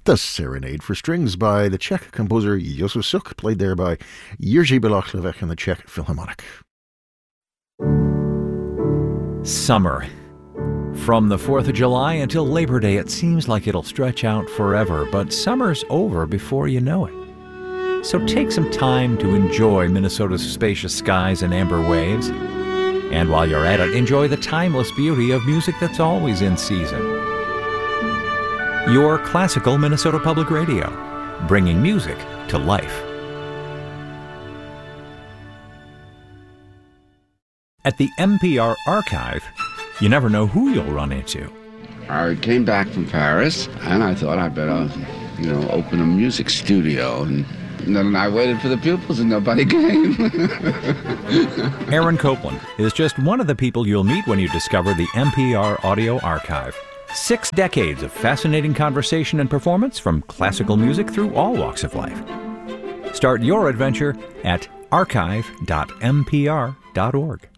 The Serenade for Strings by the Czech composer Josef Suk, played there by Jiří Bělohlávek and the Czech Philharmonic. Summer. From the 4th of July until Labor Day, it seems like it'll stretch out forever, but summer's over before you know it. So take some time to enjoy Minnesota's spacious skies and amber waves. And while you're at it, enjoy the timeless beauty of music that's always in season. Your classical Minnesota Public Radio, bringing music to life. At the NPR Archive, you never know who you'll run into. I came back from Paris, and I thought I'd better, open a music studio. And then I waited for the pupils, and nobody came. Aaron Copland is just one of the people you'll meet when you discover the NPR Audio Archive. 6 decades of fascinating conversation and performance from classical music through all walks of life. Start your adventure at archive.npr.org.